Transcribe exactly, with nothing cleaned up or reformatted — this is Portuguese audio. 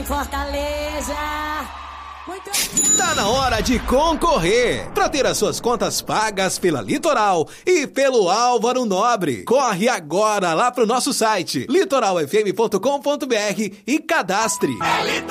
Fortaleza. Muito Tá na hora de concorrer para ter as suas contas pagas pela Litoral e pelo Álvaro Nobre. Corre agora lá pro nosso site litoral f m ponto com ponto b r e cadastre.